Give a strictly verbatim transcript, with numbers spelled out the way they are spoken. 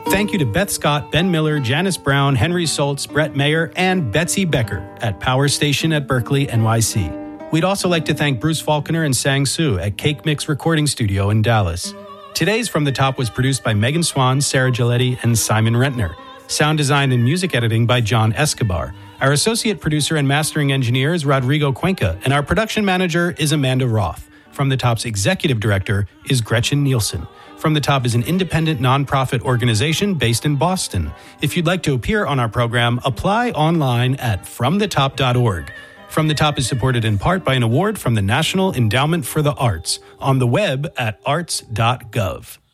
Thank you to Beth Scott, Ben Miller, Janice Brown, Henry Soltz, Brett Mayer, and Betsy Becker at Power Station at Berkeley, N Y C. We'd also like to thank Bruce Faulconer and Sang Soo at Cake Mix Recording Studio in Dallas. Today's From the Top was produced by Megan Swan, Sarah Giletti, and Simon Rentner. Sound design and music editing by John Escobar. Our associate producer and mastering engineer is Rodrigo Cuenca, and our production manager is Amanda Roth. From the Top's executive director is Gretchen Nielsen. From the Top is an independent nonprofit organization based in Boston. If you'd like to appear on our program, apply online at from the top dot org. From the Top is supported in part by an award from the National Endowment for the Arts on the web at arts dot gov.